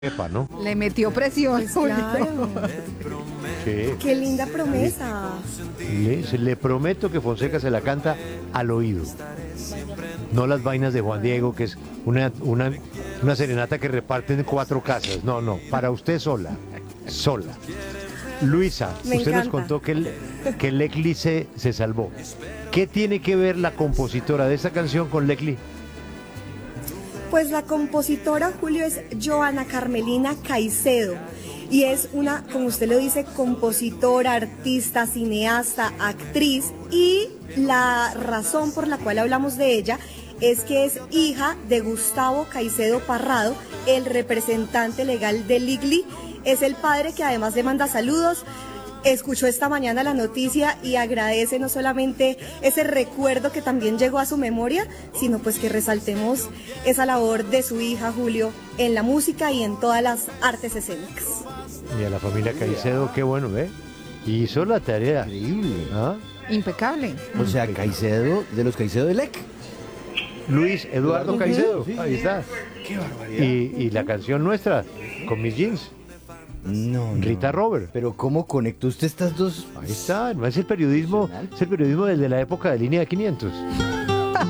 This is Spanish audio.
Epa, ¿no? Le metió presión. Pues claro, Sí. qué linda promesa. Le prometo que Fonseca se la canta al oído. No las vainas de Juan Diego, que es una serenata que reparten en 4 casas. No, no, para usted sola. Sola. Luisa, Me usted nos encanta. contó que Lekli se salvó. ¿Qué tiene que ver la compositora de esta canción con Lekli? Pues la compositora, Julio, es Joana Carmelina Caicedo. Y es una, como usted lo dice, compositora, artista, cineasta, actriz. Y la razón por la cual hablamos de ella es que es hija de Gustavo Caicedo Parrado, el representante legal de Ligli. Es el padre que además le manda saludos. Escuchó esta mañana la noticia y agradece no solamente ese recuerdo que también llegó a su memoria, sino pues que resaltemos esa labor de su hija Julio en la música y en todas las artes escénicas. Y a la familia Caicedo, qué bueno, ¿eh? Hizo la tarea. Increíble. ¿Ah? Impecable. O sea, Caicedo, de los Caicedo de Lec. Luis Eduardo Caicedo, Sí. ahí está. Qué barbaridad. Y la canción nuestra, con mis jeans, No, no. Rita Robert. Pero ¿cómo conectó usted estas dos? Ahí está, no es el periodismo, Impresionante. es el periodismo desde la época de Línea de 500.